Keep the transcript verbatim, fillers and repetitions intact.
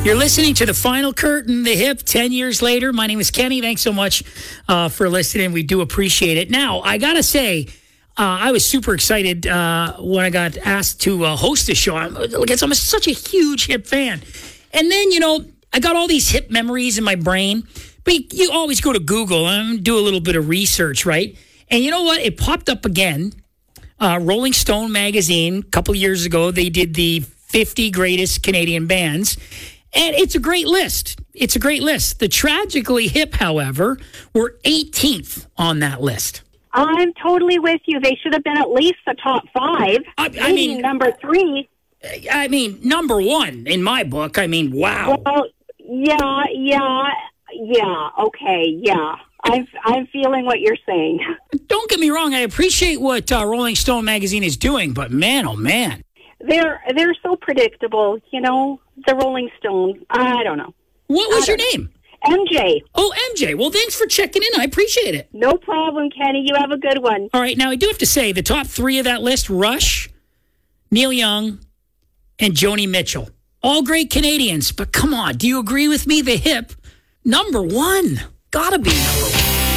You're listening to The Final Curtain, The Hip, ten years later. My name is Kenny. Thanks so much uh, for listening. We do appreciate it. Now, I got to say, uh, I was super excited uh, when I got asked to uh, host the show. I'm, I'm such a huge Hip fan. And then, you know, I got all these Hip memories in my brain. But you, you always go to Google and do a little bit of research, right? And you know what? It popped up again. Uh, Rolling Stone magazine, a couple years ago, they did the fifty greatest Canadian bands. And it's a great list. It's a great list. The Tragically Hip, however, were eighteenth on that list. I'm totally with you. They should have been at least the top five. I, I mean, number three. I mean, number one in my book. I mean, wow. Well, yeah, yeah, yeah. Okay, yeah. I'm I'm feeling what you're saying. Don't get me wrong. I appreciate what uh, Rolling Stone magazine is doing, but man, oh man, they're they're so predictable. You know, the Rolling Stones. I don't know. What was your name? M J. Oh, M J. Well, thanks for checking in. I appreciate it. No problem, Kenny. You have a good one. All right. Now, I do have to say, the top three of that list, Rush, Neil Young, and Joni Mitchell. All great Canadians. But come on, do you agree with me? The Hip, number one. Gotta be number one.